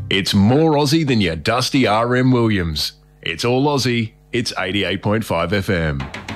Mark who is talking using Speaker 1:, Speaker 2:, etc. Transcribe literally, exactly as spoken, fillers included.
Speaker 1: It's more Aussie than your dusty R M Williams. It's all Aussie. It's eighty-eight point five F M.